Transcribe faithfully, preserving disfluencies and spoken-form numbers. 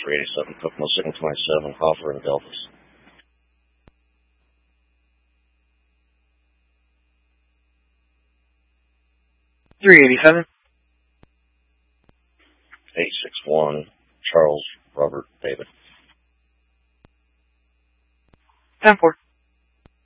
three eighty-seven, Kokomo Signal twenty-seven, Hoffer and Delphus. three eighty-seven. eight six one, Charles Robert David. ten four.